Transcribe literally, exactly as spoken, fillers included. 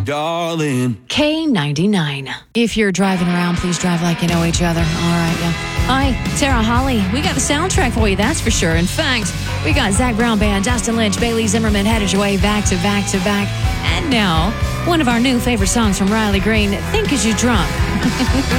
darling. K ninety-nine. If you're driving around, please drive like you know each other. All right, yeah. Hi, Tara Holly. We got the soundtrack for you, that's for sure. In fact, we got Zach Brown Band, Dustin Lynch, Bailey Zimmerman headed your way back to back to back. And now, one of our new favorite songs from Riley Green, Think As You Drunk.